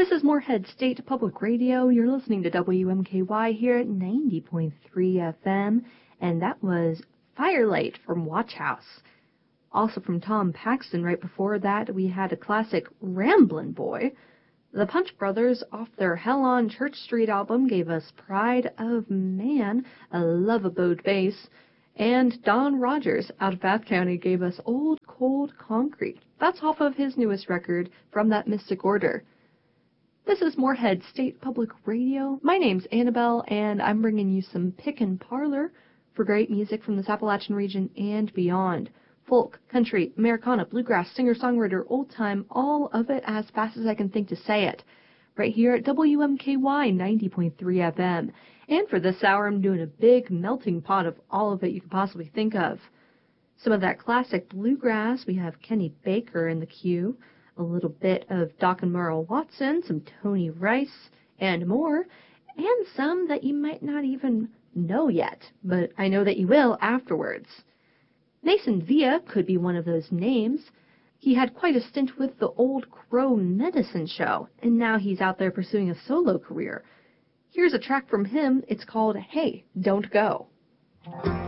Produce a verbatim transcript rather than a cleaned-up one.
This is Moorhead State Public Radio. You're listening to W M K Y here at ninety point three F M, and that was Firelight from Watch House. Also from Tom Paxton right before that, we had a classic Ramblin' Boy. The Punch Brothers, off their Hell on Church Street album, gave us Pride of Man, a Love Abode bass, and Don Rogers, out of Bath County, gave us Old Cold Concrete. That's off of his newest record, From That Mystic Order. This is Moorhead State Public Radio. My name's Annabelle, and I'm bringing you some pick and parlor for great music from this Appalachian region and beyond. Folk, country, Americana, bluegrass, singer-songwriter, old-time, all of it as fast as I can think to say it. Right here at W M K Y ninety point three F M. And for this hour, I'm doing a big melting pot of all of it you could possibly think of. Some of that classic bluegrass, we have Kenny Baker in the queue, a little bit of Doc and Merle Watson, some Tony Rice, and more, and some that you might not even know yet, but I know that you will afterwards. Mason Villa could be one of those names. He had quite a stint with the Old Crow Medicine Show, and now he's out there pursuing a solo career. Here's a track from him. It's called Hey, Don't Go.